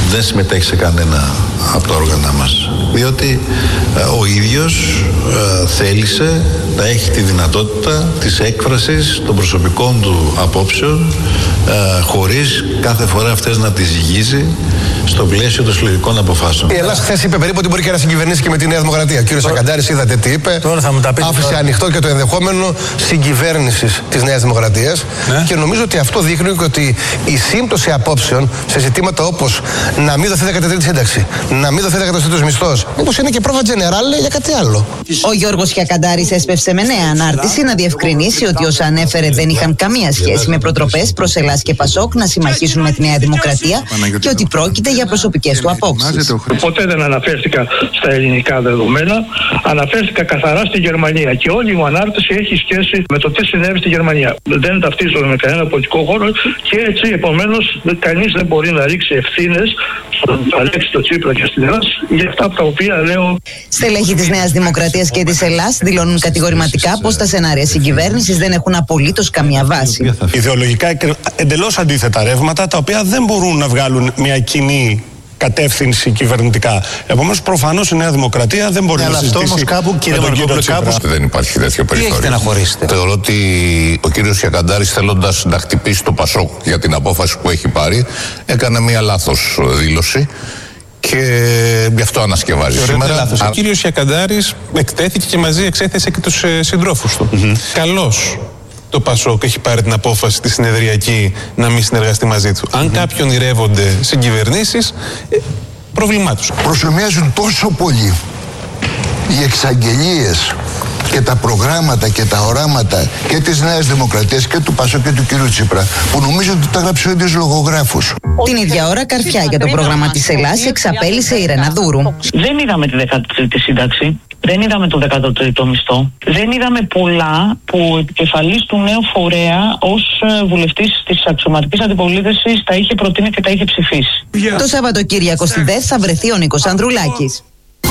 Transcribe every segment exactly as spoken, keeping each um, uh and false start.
δεν συμμετέχει σε κανένα από τα όργανα μας. Διότι ε, ο ίδιος ε, θέλησε να έχει τη δυνατότητα της έκφρασης των προσωπικών του απόψεων ε, χωρίς κάθε φορά αυτές να τις ζυγίζει στο πλαίσιο των συλλογικών αποφάσεων. Η Ελλάδα χθες είπε περίπου ότι μπορεί και να συγκυβερνήσει και με τη Νέα Δημοκρατία. Ο κύριος Σακαντάρης, είδατε τι είπε. Τώρα θα μου τα πείτε. Άφησε τώρα. ανοιχτό και το ενδεχόμενο συγκυβέρνησης της Νέας Δημοκρατίας. Ναι. Και νομίζω ότι αυτό δείχνει ότι η σύμπτωση απόψεων σε ζητήματα όπως να μην δοθεί δέκατη τρίτη σύνταξη, να μην δοθεί δέκατος τρίτος μισθός, μήπως είναι και πρόβα τζενεράλ για κάτι άλλο. Ο Γιώργος Χιακαντάρης έσπευσε με νέα ανάρτηση να διευκρινίσει ότι όσα ανέφερε δεν είχαν καμία σχέση με προτροπές προς Ελλάς και Πασόκ να συμμαχίσουν με τη Νέα Δημοκρατία και ότι πρόκειται για προσωπικές του απόψεις. Ποτέ δεν αναφέρθηκα στα ελληνικά δεδομένα, αναφέρθηκα καθαρά στη Γερμανία και όλη μου ανάρτηση έχει σχέση με το τι συνέβη στη Γερμανία. Δεν ταυτίζομαι με κανένα πολιτικό χώρο και έτσι επομένως κανείς δεν μπορεί να ρίξει ευθύνες στον Αλέξη το Τσίπρα και στην Ελλάδα για αυτά τα οποία λέω. Στελέχη της Νέας Δημοκρατίας και της Ελλάς δηλώνουν κατηγορηματικά πως τα σενάρια συγκυβέρνησης δεν έχουν απολύτως καμία βάση. Ιδεολογικά εντελώς αντίθετα ρεύματα τα οποία δεν μπορούν να βγάλουν μια κοινή κατεύθυνση κυβερνητικά. Επομένως, προφανώς η Νέα Δημοκρατία δεν μπορεί ναι, να αλλά συζητήσει. Αυτό όμως κάπου, κύριε Μαρκόπουλε, κάπου. Δεν υπάρχει τέτοιο περιθώριο. Τι έχετε να χωρίσετε? Θεωρώ ότι ο κύριος Χιακαντάρης, θέλοντας να χτυπήσει το Πασόκ για την απόφαση που έχει πάρει, έκανε μία λάθος δήλωση. Και γι' αυτό ανασκευάζει σήμερα. Λάθος. Ο κύριος Χιακαντάρης εκτέθηκε και μαζί εξέθεσε και τους ε, συντρόφους του. Mm-hmm. Καλώς το Πασόκ έχει πάρει την απόφαση τη συνεδριακή να μην συνεργαστεί μαζί του. Αν mm-hmm. κάποιοι ονειρεύονται συγκυβερνήσεις, ε, πρόβλημά τους. Προσωμιάζουν τόσο πολύ οι εξαγγελίες και τα προγράμματα και τα οράματα και της Νέας Δημοκρατίας και του Πασόκ και του κ. Τσίπρα, που νομίζω ότι τα γράψει ο ίδιος λογογράφος. Την ίδια ώρα, καρφιά για το πρόγραμμα της Ελλάς εξαπέλυσε η Ρεναδούρου. Δεν είδαμε τη δέκατη τρίτη σύνταξη. Δεν είδαμε το δέκατο τρίτο μισθό. Δεν είδαμε πολλά που ο επικεφαλής του νέου φορέα ως βουλευτής της αξιωματικής αντιπολίτευσης τα είχε προτείνει και τα είχε ψηφίσει. Το Σαββατοκύριακο στη ΔΕΘ θα βρεθεί ο Νίκος Ανδρουλάκης.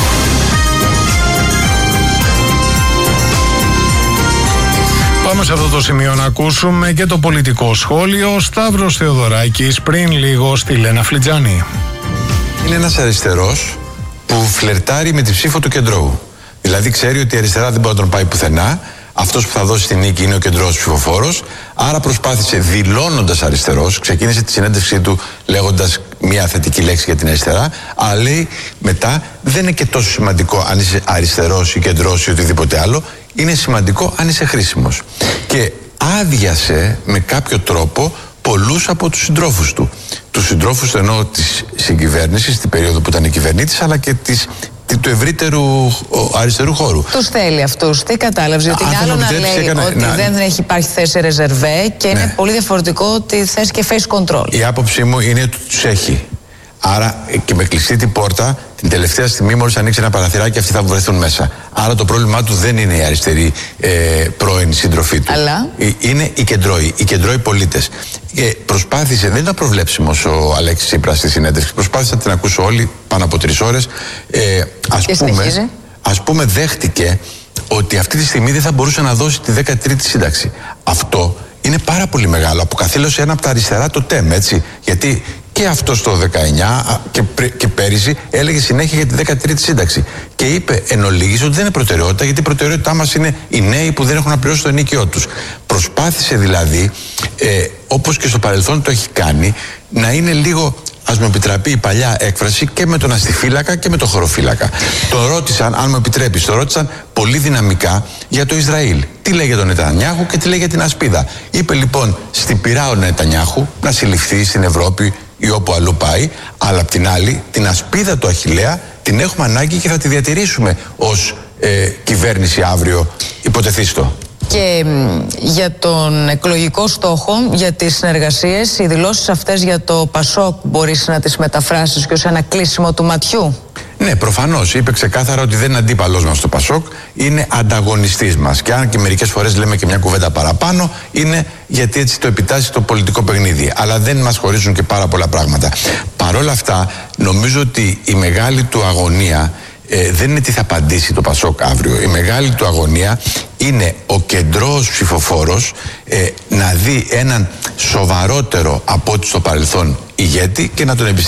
Πάμε σε αυτό το σημείο να ακούσουμε και το πολιτικό σχόλιο. Σταύρος Θεοδωράκης πριν λίγο στη Λένα Φλιτζάνη. Είναι ένας αριστερός που φλερτάρει με τη ψήφο του κεντρώου. Δηλαδή ξέρει ότι η αριστερά δεν μπορεί να τον πάει πουθενά. Αυτός που θα δώσει τη νίκη είναι ο κεντρός ψηφοφόρος. Άρα προσπάθησε, δηλώνοντας αριστερός, ξεκίνησε τη συνέντευξή του λέγοντας μια θετική λέξη για την αριστερά, αλλά λέει μετά δεν είναι και τόσο σημαντικό αν είσαι αριστερός ή κεντρός ή οτιδήποτε άλλο. Είναι σημαντικό αν είσαι χρήσιμος. Και άδειασε με κάποιο τρόπο πολλούς από τους συντρόφους του. Τους συντρόφους του εννοώ της συγκυβέρνησης, την περίοδο που ήταν κυβερνήτης, αλλά και της, του ευρύτερου αριστερού χώρου. Τους θέλει αυτούς. Τι κατάλαβες? Γιατί είναι άλλο να λέει έκανε, ότι να, δεν έχει υπάρχει θέση ρεζερβέ και ναι. είναι πολύ διαφορετικό ότι θες και face control. Η άποψή μου είναι ότι τους έχει. Άρα και με κλειστή την πόρτα, την τελευταία στιγμή, μόλις ανοίξει ένα παραθυράκι, αυτοί θα βρεθούν μέσα. Άρα το πρόβλημά του δεν είναι οι αριστεροί ε, πρώην σύντροφοί του. Αλλά... Είναι οι κεντρώοι, οι κεντρώοι πολίτες. Και προσπάθησε, δεν ήταν προβλέψιμος ο Αλέξης Τσίπρας στη συνέντευξη. Προσπάθησα να την ακούσω όλοι πάνω από τρεις ώρες. Ε, ας, πούμε, ας πούμε, δέχτηκε ότι αυτή τη στιγμή δεν θα μπορούσε να δώσει τη δέκατη τρίτη σύνταξη. Αυτό είναι πάρα πολύ μεγάλο. Αποκαθήλωσε ένα από τα αριστερά το ΤΕΜ, έτσι. Γιατί και αυτό το δεκαεννιά και, πρι, και πέρυσι έλεγε συνέχεια για τη δέκατη τρίτη σύνταξη. Και είπε εν ολίγης ότι δεν είναι προτεραιότητα, γιατί η προτεραιότητά μας είναι οι νέοι που δεν έχουν να πληρώσουν το ενοίκιό τους. Προσπάθησε δηλαδή, ε, όπως και στο παρελθόν το έχει κάνει, να είναι λίγο, ας μου επιτραπεί η παλιά έκφραση, και με τον αστιφύλακα και με τον χωροφύλακα. Τον ρώτησαν, αν μου επιτρέπεις, τον ρώτησαν πολύ δυναμικά για το Ισραήλ. Τι λέει για τον Νετανιάχου και τι λέει για την ασπίδα. Είπε λοιπόν στην πειρά ο Νετανιάχου να συλληφθεί στην Ευρώπη ή όπου αλλού πάει, αλλά απ' την άλλη την ασπίδα του Αχιλλέα την έχουμε ανάγκη και θα τη διατηρήσουμε ως ε, κυβέρνηση αύριο, υποτεθείστο. Και για τον εκλογικό στόχο, για τις συνεργασίες, οι δηλώσεις αυτές για το Πασόκ μπορείς να τις μεταφράσεις και ως ένα κλείσιμο του ματιού? Ναι, προφανώς. Είπε ξεκάθαρα ότι δεν είναι αντίπαλός μας το Πασόκ, είναι ανταγωνιστής μας. Και αν και μερικές φορές λέμε και μια κουβέντα παραπάνω, είναι γιατί έτσι το επιτάσσει το πολιτικό παιχνίδι. Αλλά δεν μας χωρίζουν και πάρα πολλά πράγματα. Παρ' όλα αυτά, νομίζω ότι η μεγάλη του αγωνία ε, δεν είναι τι θα απαντήσει το Πασόκ αύριο. Η μεγάλη του αγωνία είναι ο κεντρός ψηφοφόρος ε, να δει έναν σοβαρότερο από ό,τι στο παρελθόν ηγέτη και να τον εμπιστευτεί.